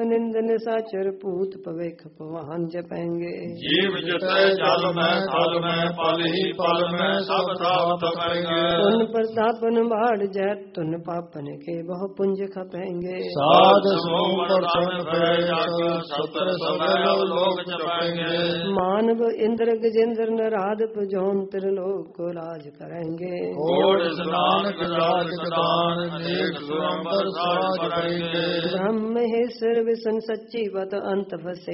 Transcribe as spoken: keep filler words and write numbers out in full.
निंदन साचर पूत पवेख पवान जपेंगे। जीव जितै जल में थल में पल ही पल में सब थाप थपेंगे। तुन प्रतापन बाढ़ जैत तुन पापन के बहु पुंज खपेंगे। साध समूह प्रसन्न भय जग सत्र समय लोग जपेंगे। मानव इंद्र गजेंद्र नराध पुजोन त्रिलोक को राज करेंगे। घोड़ स्नान गजाज गदान नेक सुरंबर साज करेंगे। ब्रह्म हे सिर विसन सच्ची बत अंत फसे